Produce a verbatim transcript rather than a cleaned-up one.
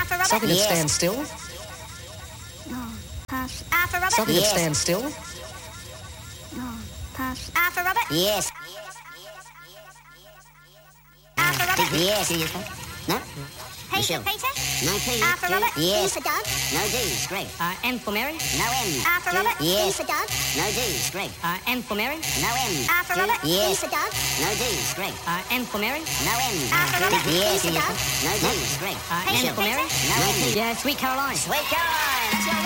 for Robert. Something Yes. that stands still. No. Pass. R for Robert. Something Yes. that stands still. No. Pass. R for Robert. Yes. R for Robert. Yes. No? P Michelle. for Peter. No P. R for G. Robert. Yes. D for Doug. No D. Greg. Uh, M for Mary. No M. R for G. Robert. Yes. D for Doug. No D. Greg. Uh, M for Mary. No M. R for G. Robert. Yes. D for Doug. No D. Greg. Uh, M for Mary. No M. R for Robert. Yes. D for Doug. No D. Greg. Uh, P M for for Mary. Peter. No M. Yeah, Sweet Caroline. Sweet Caroline.